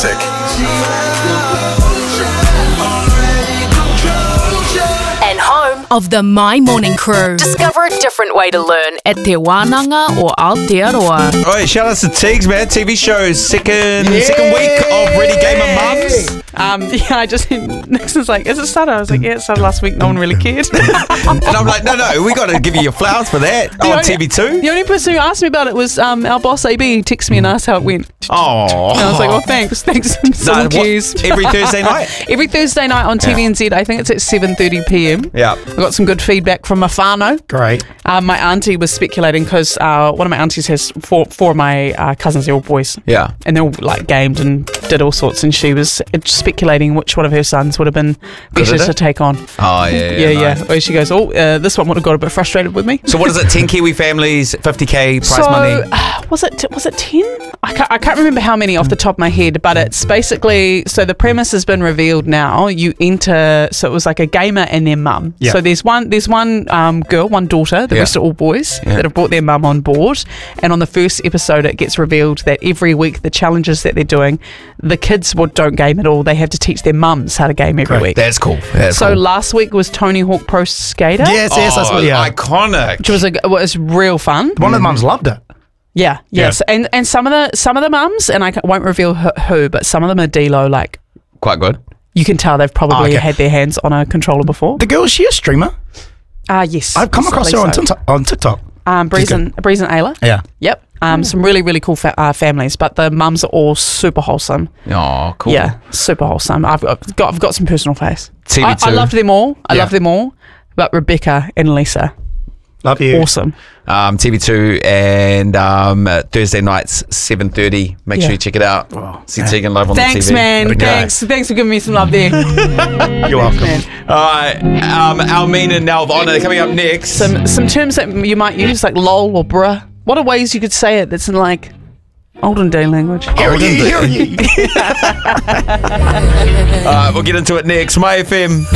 music. And home of the My Morning Crew. Discover a different way to learn at Te Wānanga or Aotearoa. Alright, shout out to Tiggs, man. TV shows, second week of Ready Gamer Mums. Yeah, I just Nixon's like, is it started? I was like, yeah, it started last week. No one really cared. And I'm like, no, we got to give you your flowers for that on TV2. The only person who asked me about it was our boss AB. He texted me and asked how it went. Oh, And I was like, well, thanks. Every Thursday night. Every Thursday night on TVNZ. I think it's at 7:30 p.m. Yeah. I got some good feedback from my whānau. Great. My auntie was speculating because one of my aunties has four of my cousins. They're all boys. Yeah. And they all like gamed and did all sorts. And she was speculating which one of her sons would have been better to take on. Oh, yeah. Nice. Where she goes, this one would have got a bit frustrated with me. So what is it? 10 Kiwi families, 50k prize money. Was it 10? I can't remember how many off the top of my head, but it's basically, so the premise has been revealed now. You enter, so it was like a gamer and their mum. Yeah. So there's one girl, one daughter, the rest are all boys that have brought their mum on board. And on the first episode, it gets revealed that every week the challenges that they're doing, the kids don't game at all. They have to teach their mums how to game every week. That's cool. So last week was Tony Hawk Pro Skater. Yes, that's what. Yeah. Iconic. Which was real fun. One of the mums loved it. Yeah, yes, and some of the mums, and I won't reveal who, but some of them are D-Lo, like Quite good. you can tell they've probably had their hands on a controller before. The girl, is she a streamer? Yes, I've come across her on TikTok. Breeze and Ayla. Yeah. Yep. Some really, really cool families, but the mums are all super wholesome. Oh, cool. Yeah, super wholesome. I've got some personal face. TV2. I loved them all. I loved them all, but Rebecca and Lisa, Love you. awesome. TV2 and Thursday nights 7:30. Make sure you check it out. See Tegan live on the TV. Thanks, man. Thanks for giving me some love there. You're welcome. Man. All right, Almeen and Nell of Honor coming up next. Some terms that you might use, like lol or bruh. What are ways you could say it that's in like olden day language? Hear ye. We'll get into it next. My FM.